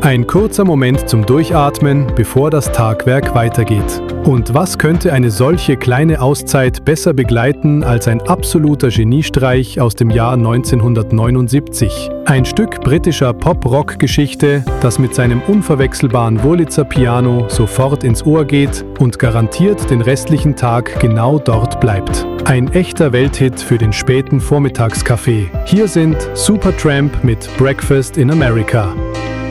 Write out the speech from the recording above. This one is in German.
Ein kurzer Moment zum Durchatmen, bevor das Tagwerk weitergeht. Und was könnte eine solche kleine Auszeit besser begleiten als ein absoluter Geniestreich aus dem Jahr 1979? Ein Stück britischer Pop-Rock-Geschichte, das mit seinem unverwechselbaren Wurlitzer-Piano sofort ins Ohr geht und garantiert den restlichen Tag genau dort bleibt. Ein echter Welthit für den späten Vormittagskaffee. Hier sind Supertramp mit Breakfast in America.